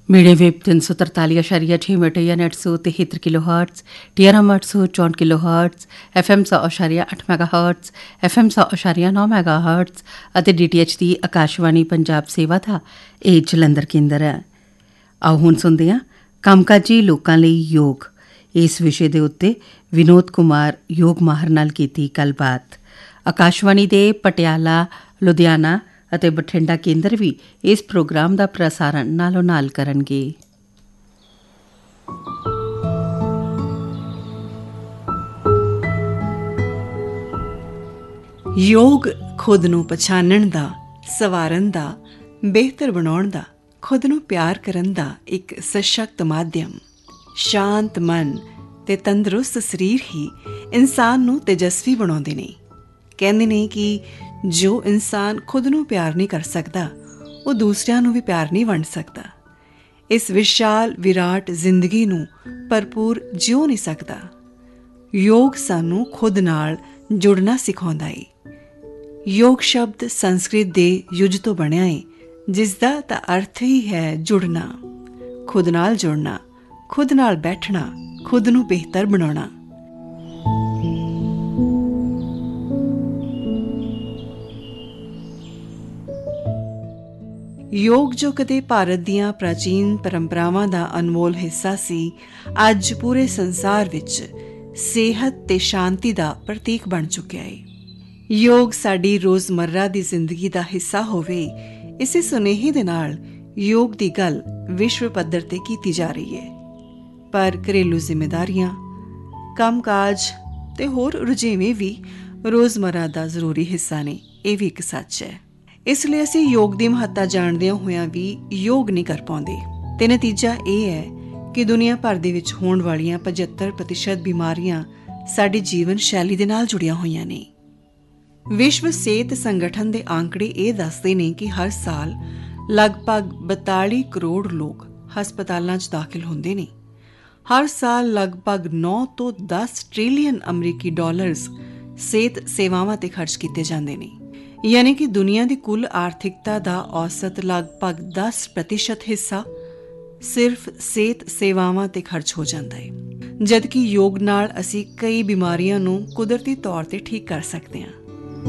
Medium wave 343,6 metre या 973 kilo hertz, TRM 864 kilo hertz, FM 100.8 mega hurts, FM 100.9 mega hurts ਅਤੇ DTH ਦੀ ਆਕਾਸ਼ਵਾਣੀ ਪੰਜਾਬ ਸੇਵਾ ਦਾ ਇਹ ਜਲੰਧਰ ਕੇਂਦਰ ਹੈ। ਆਓ ਹੁਣ ਸੁਣਦੇ ਹਾਂ ਕੰਮਕਾਜੀ ਲੋਕਾਂ ਲਈ ਯੋਗ। ਇਸ ਵਿਸ਼ੇ ਦੇ ਉੱਤੇ ਵਿਨੋਦ ਕੁਮਾਰ ਯੋਗ ਮਾਹਰ ਨਾਲ ਕੀਤੀ ਗੱਲਬਾਤ। ਆਕਾਸ਼ਵਾਣੀ ਦੇ ਪਟਿਆਲਾ, ਲੁਧਿਆਣਾ ਅਤੇ ਬਠਿੰਡਾ ਕੇਂਦਰ ਵੀ ਇਸ ਪ੍ਰੋਗਰਾਮ ਦਾ ਪ੍ਰਸਾਰਣ ਨਾਲੋਂ ਨਾਲ ਕਰਨਗੇ। ਯੋਗ ਖੁਦ ਨੂੰ ਪਛਾਣਨ ਦਾ, ਸਵਾਰਨ ਦਾ, ਬਿਹਤਰ ਬਣਾਉਣ ਦਾ, ਖੁਦ ਨੂੰ ਪਿਆਰ ਕਰਨ ਦਾ ਇੱਕ ਸਸ਼ਕਤ ਮਾਧਿਅਮ। ਸ਼ਾਂਤ ਮਨ ਤੇ ਤੰਦਰੁਸਤ ਸਰੀਰ ਹੀ ਇਨਸਾਨ ਨੂੰ ਤੇਜਸਵੀ ਬਣਾਉਂਦੇ ਨੇ। ਕਹਿੰਦੇ ਨੇ ਕਿ ਜੋ ਇਨਸਾਨ ਖੁਦ ਨੂੰ ਪਿਆਰ ਨਹੀਂ ਕਰ ਸਕਦਾ, ਉਹ ਦੂਸਰਿਆਂ ਨੂੰ ਵੀ ਪਿਆਰ ਨਹੀਂ ਵੰਡ ਸਕਦਾ। ਇਸ ਵਿਸ਼ਾਲ ਵਿਰਾਟ ਜ਼ਿੰਦਗੀ ਨੂੰ ਭਰਪੂਰ ਜਿਉ ਨਹੀਂ ਸਕਦਾ। ਯੋਗ ਸਾਨੂੰ ਖੁਦ ਨਾਲ ਜੁੜਨਾ ਸਿਖਾਉਂਦਾ ਏ। ਯੋਗ ਸ਼ਬਦ ਸੰਸਕ੍ਰਿਤ ਦੇ ਯੁੱਜ ਤੋਂ ਬਣਿਆ ਏ, ਜਿਸ ਦਾ ਤਾਂ ਅਰਥ ਹੀ ਹੈ ਜੁੜਨਾ, ਖੁਦ ਨਾਲ ਜੁੜਨਾ, ਖੁਦ ਨਾਲ ਬੈਠਣਾ, ਖੁਦ ਨੂੰ ਬਿਹਤਰ ਬਣਾਉਣਾ। ਯੋਗ ਜੋ ਕਦੇ ਭਾਰਤ ਦੀਆਂ ਪ੍ਰਾਚੀਨ ਪਰੰਪਰਾਵਾਂ ਦਾ ਅਨਮੋਲ ਹਿੱਸਾ ਸੀ, ਅੱਜ ਪੂਰੇ ਸੰਸਾਰ ਵਿੱਚ ਸਿਹਤ ਤੇ ਸ਼ਾਂਤੀ ਦਾ ਪ੍ਰਤੀਕ ਬਣ ਚੁੱਕਿਆ ਹੈ। ਯੋਗ ਸਾਡੀ ਰੋਜ਼ਮर्रा ਦੀ ਜ਼ਿੰਦਗੀ ਦਾ ਹਿੱਸਾ ਹੋਵੇ, ਇਸੇ ਸੁਨੇਹੇ ਦੇ ਨਾਲ ਯੋਗ ਦੀ ਗੱਲ ਵਿਸ਼ਵ ਪੱਧਰ ਤੇ ਕੀਤੀ ਜਾ ਰਹੀ ਹੈ। ਪਰ ਘਰੇਲੂ ਜ਼ਿੰਮੇਦਾਰੀਆਂ, ਕੰਮਕਾਜ ਤੇ ਹੋਰ ਰੁਝੇਵੇਂ ਵੀ ਰੋਜ਼ਮर्रा ਦਾ ਜ਼ਰੂਰੀ ਹਿੱਸਾ ਨੇ। ਇਹ ਵੀ ਇੱਕ ਸੱਚ ਹੈ। ਇਸ ਲਈ ਅਸੀਂ ਯੋਗ ਦੀ ਮਹੱਤਤਾ ਜਾਣਦਿਆਂ ਹੋਇਆਂ ਵੀ ਯੋਗ ਨਹੀਂ ਕਰ ਪਾਉਂਦੇ ਤੇ ਨਤੀਜਾ ਇਹ ਹੈ ਕਿ ਦੁਨੀਆ ਭਰ ਦੇ ਵਿੱਚ ਹੋਣ ਵਾਲੀਆਂ 75% ਬਿਮਾਰੀਆਂ ਸਾਡੀ ਜੀਵਨ ਸ਼ੈਲੀ ਦੇ ਨਾਲ ਜੁੜੀਆਂ ਹੋਈਆਂ ਨੇ। ਵਿਸ਼ਵ ਸਿਹਤ ਸੰਗਠਨ ਦੇ ਆંકੜੇ ਇਹ ਦੱਸਦੇ ਨੇ ਕਿ ਹਰ ਸਾਲ ਲਗਭਗ 42 ਕਰੋੜ ਲੋਕ ਹਸਪਤਾਲਾਂ 'ਚ ਦਾਖਲ ਹੁੰਦੇ ਨੇ। ਹਰ ਸਾਲ ਲਗਭਗ 9 ਤੋਂ 10 ਟ੍ਰਿਲੀਅਨ ਅਮਰੀਕੀ ਡਾਲਰਸ ਸਿਹਤ ਸੇਵਾਵਾਂ ਤੇ ਖਰਚ ਕੀਤੇ ਜਾਂਦੇ ਨੇ। ਯਾਨੀ ਕਿ ਦੁਨੀਆ ਦੀ ਕੁੱਲ ਆਰਥਿਕਤਾ ਦਾ ਔਸਤ ਲਗਭਗ 10% ਹਿੱਸਾ ਸਿਰਫ ਸਿਹਤ ਸੇਵਾਵਾਂ ਤੇ ਖਰਚ ਹੋ ਜਾਂਦਾ ਹੈ, ਜਦਕਿ ਯੋਗ ਨਾਲ ਅਸੀਂ ਕਈ ਬਿਮਾਰੀਆਂ ਨੂੰ ਕੁਦਰਤੀ ਤੌਰ ਤੇ ਠੀਕ ਕਰ ਸਕਦੇ ਹਾਂ।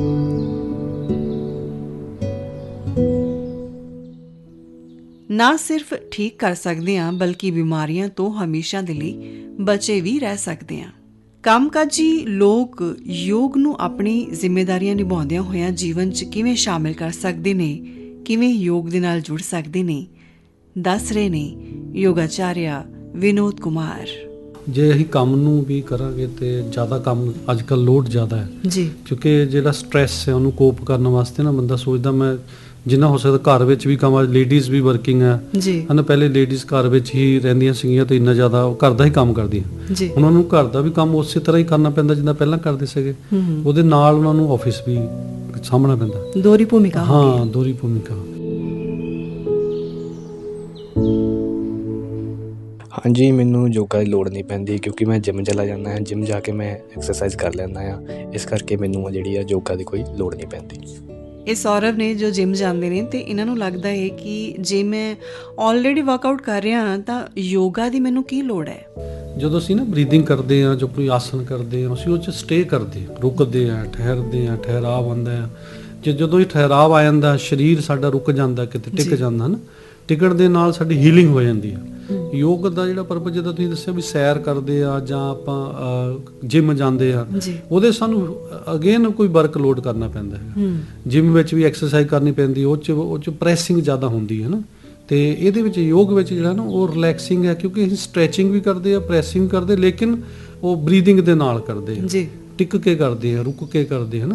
ਨਾ ਸਿਰਫ ਠੀਕ ਕਰ ਸਕਦੇ ਹਾਂ, ਬਲਕਿ ਬਿਮਾਰੀਆਂ ਤੋਂ ਹਮੇਸ਼ਾ ਦੇ ਲਈ ਬਚੇ ਵੀ ਰਹਿ ਸਕਦੇ ਹਾਂ। ਕੰਮਕਾਜੀ ਲੋਕ ਯੋਗ ਨੂੰ ਆਪਣੀ ਜ਼ਿੰਮੇਦਾਰੀਆਂ ਨਿਭਾਉਂਦਿਆਂ ਹੋਇਆਂ ਜੀਵਨ 'ਚ ਕਿਵੇਂ ਸ਼ਾਮਿਲ ਕਰ ਸਕਦੇ ਨੇ, ਕਿਵੇਂ ਯੋਗ ਦੇ ਨਾਲ ਜੁੜ ਸਕਦੇ ਨੇ, ਦੱਸ ਰਹੇ ਨੇ ਯੋਗਾਚਾਰਿਆ ਵਿਨੋਦ ਕੁਮਾਰ। ਜੇ ਅਸੀਂ ਕੰਮ ਨੂੰ ਵੀ ਕਰਾਂਗੇ ਤੇ ਜ਼ਿਆਦਾ ਕੰਮ, ਅੱਜ ਕੱਲ੍ਹ ਲੋਡ ਜ਼ਿਆਦਾ ਹੈ ਜੀ, ਕਿਉਂਕਿ ਜਿਹੜਾ ਸਟਰੈਸ ਹੈ ਉਹਨੂੰ ਕੋਪ ਕਰਨ ਵਾਸਤੇ ਨਾ ਬੰਦਾ ਸੋਚਦਾ ਮੈਂ ਜਿੰਨਾ ਹੋ ਸਕਦਾ ਘਰ ਵਿੱਚ ਵੀ ਕੰਮ। ਲੇਡੀਜ਼ ਵੀ ਵਰਕਿੰਗ ਹੈ ਹਨ। ਪਹਿਲੇ ਲੇਡੀਜ਼ ਘਰ ਵਿੱਚ ਹੀ ਰਹਿੰਦੀਆਂ ਸੀਗੀਆਂ ਤੇ ਇੰਨਾ ਜ਼ਿਆਦਾ ਘਰ ਦਾ ਹੀ ਕੰਮ ਕਰਦੀਆਂ। ਉਹਨਾਂ ਨੂੰ ਘਰ ਦਾ ਵੀ ਕੰਮ ਉਸੇ ਤਰ੍ਹਾਂ ਹੀ ਕਰਨਾ ਪੈਂਦਾ ਜਿੱਦਾਂ ਪਹਿਲਾਂ ਕਰਦੇ ਸੀਗੇ। ਉਹਦੇ ਨਾਲ ਉਹਨਾਂ ਨੂੰ ਆਫਿਸ ਵੀ ਸਾਂਭਣਾ ਪੈਂਦਾ। ਦੋਹਰੀ ਭੂਮਿਕਾ। ਹਾਂ, ਦੋਹਰੀ ਭੂਮਿਕਾ। ਹਾਂਜੀ, ਮੈਨੂੰ ਯੋਗਾ ਦੀ ਲੋੜ ਨਹੀਂ ਪੈਂਦੀ ਕਿਉਂਕਿ ਮੈਂ ਜਿੰਮ ਚਲਾ ਜਾਂਦਾ ਹਾਂ। ਜਿੰਮ ਜਾ ਕੇ ਮੈਂ ਐਕਸਰਸਾਈਜ਼ ਕਰ ਲੈਂਦਾ ਹਾਂ। ਇਸ ਕਰਕੇ ਮੈਨੂੰ ਜਿਹੜੀ ਆ ਯੋਗਾ ਦੀ ਕੋਈ ਲੋੜ ਨਹੀਂ ਪੈਂਦੀ। ਇਹ ਸੌਰਵ ਨੇ ਜੋ ਜਿੰਮ ਜਾਂਦੇ ਨੇ ਤੇ ਇਹਨਾਂ ਨੂੰ ਲੱਗਦਾ ਹੈ ਕਿ ਜੇ ਮੈਂ ਆਲਰੇਡੀ ਵਰਕਆਊਟ ਕਰ ਰਿਹਾ ਹਾਂ ਤਾਂ ਯੋਗਾ ਦੀ ਮੈਨੂੰ ਕੀ ਲੋੜ ਹੈ। ਜਦੋਂ ਅਸੀਂ ਨਾ ਬਰੀਦਿੰਗ ਕਰਦੇ ਹਾਂ, ਜੋ ਕੋਈ ਆਸਨ ਕਰਦੇ ਹਾਂ, ਅਸੀਂ ਉਹ 'ਚ ਸਟੇ ਕਰਦੇ ਹਾਂ, ਰੁਕਦੇ ਹਾਂ, ਠਹਿਰਦੇ ਹਾਂ, ਠਹਿਰਾਵ ਆਉਂਦਾ ਹੈ। ਜਦੋਂ ਇਹ ਠਹਿਰਾਵ ਆ ਜਾਂਦਾ, ਸਰੀਰ ਸਾਡਾ ਰੁਕ ਜਾਂਦਾ, ਕਿਤੇ ਟਿਕ ਜਾਂਦਾ ਨਾ। ਟਿਕਣ ਦੇ ਨਾਲ ਸਾਡੀ ਹੀਲਿੰਗ ਹੋ ਜਾਂਦੀ ਹੈ। ਯੋਗ ਦਾ ਜਿਹੜਾ ਪਰਪਸ, ਜਿੱਦਾਂ ਤੁਸੀਂ ਦੱਸਿਆ ਵੀ ਸੈਰ ਕਰਦੇ ਆ ਜਾਂ ਆਪਾਂ ਜਿੰਮ ਜਾਂਦੇ ਆ, ਉਹਦੇ ਸਾਨੂੰ ਅਗੇਨ ਕੋਈ ਵਰਕ ਲੋਡ ਕਰਨਾ ਪੈਂਦਾ ਹੈ। ਜਿੰਮ ਵਿੱਚ ਵੀ ਐਕਸਰਸਾਈਜ਼ ਕਰਨੀ ਪੈਂਦੀ, ਉਹ 'ਚ ਪ੍ਰੈਸਿੰਗ ਜ਼ਿਆਦਾ ਹੁੰਦੀ ਹੈ ਨਾ। ਅਤੇ ਇਹਦੇ ਵਿੱਚ ਯੋਗ ਵਿੱਚ ਜਿਹੜਾ ਨਾ ਉਹ ਰਿਲੈਕਸਿੰਗ ਹੈ, ਕਿਉਂਕਿ ਅਸੀਂ ਸਟਰੈਚਿੰਗ ਵੀ ਕਰਦੇ ਆ, ਪ੍ਰੈਸਿੰਗ ਕਰਦੇ, ਲੇਕਿਨ ਉਹ ਬਰੀਦਿੰਗ ਦੇ ਨਾਲ ਕਰਦੇ ਆ, ਟਿਕ ਕੇ ਕਰਦੇ ਆ, ਰੁਕ ਕੇ ਕਰਦੇ ਹੈ ਨਾ।